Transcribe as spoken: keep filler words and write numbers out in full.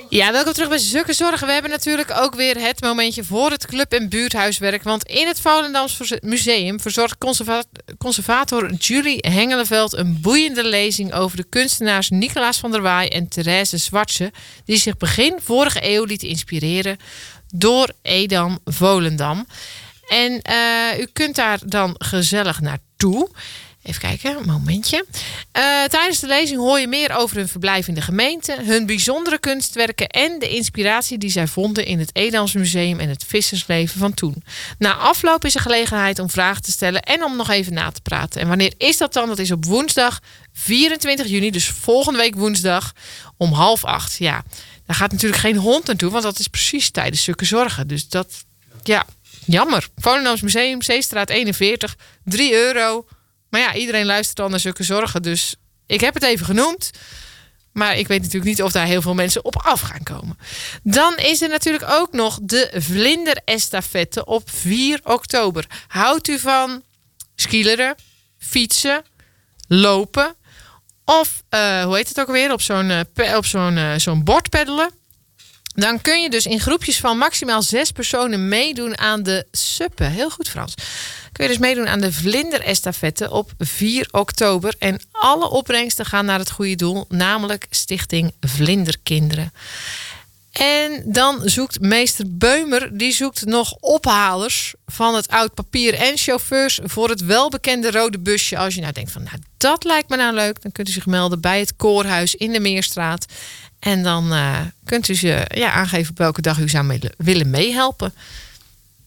Ja, welkom terug bij Zukke Zorgen. We hebben natuurlijk ook weer het momentje voor het club- en buurthuiswerk. Want in het Volendams Museum verzorgt conserva- conservator Julie Hengelenveld een boeiende lezing over de kunstenaars Nicolaas van der Waai en Therese Zwartse, die zich begin vorige eeuw lieten inspireren door Edam Volendam. En uh, u kunt daar dan gezellig naartoe. Even kijken, een momentje. Uh, tijdens de lezing hoor je meer over hun verblijf in de gemeente, hun bijzondere kunstwerken en de inspiratie die zij vonden in het Edams Museum en het vissersleven van toen. Na afloop is er gelegenheid om vragen te stellen en om nog even na te praten. En wanneer is dat dan? Dat is op woensdag vierentwintig juni, dus volgende week woensdag om half acht. Ja, daar gaat natuurlijk geen hond naartoe, want dat is precies tijdens Zukke Zorgen. Dus dat, ja, jammer. Volendams Museum, Zeestraat eenenveertig, drie euro. Maar ja, iedereen luistert dan naar Zukke Zorgen. Dus ik heb het even genoemd. Maar ik weet natuurlijk niet of daar heel veel mensen op af gaan komen. Dan is er natuurlijk ook nog de Vlinderestafette op vier oktober. Houdt u van skileren, fietsen, lopen? Of, uh, hoe heet het ook alweer, op zo'n, uh, pe- op zo'n, uh, zo'n bord peddelen? Dan kun je dus in groepjes van maximaal zes personen meedoen aan de suppen. Heel goed, Frans. Kun je dus meedoen aan de Vlinderestafette op vier oktober. En alle opbrengsten gaan naar het goede doel, namelijk Stichting Vlinderkinderen. En dan zoekt meester Beumer, die zoekt nog ophalers van het oud papier en chauffeurs voor het welbekende rode busje. Als je nou denkt van, nou, dat lijkt me nou leuk, dan kunt u zich melden bij het Koorhuis in de Meerstraat. En dan uh, kunt u ze ja, aangeven op welke dag u zou willen meehelpen.